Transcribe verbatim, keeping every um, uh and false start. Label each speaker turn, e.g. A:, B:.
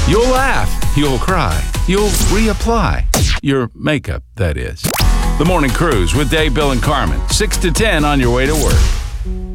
A: You'll laugh. You'll cry. You'll reapply. Your makeup, that is. The Morning Cruise with Dave, Bill, and Carmen. six to ten on your way to work.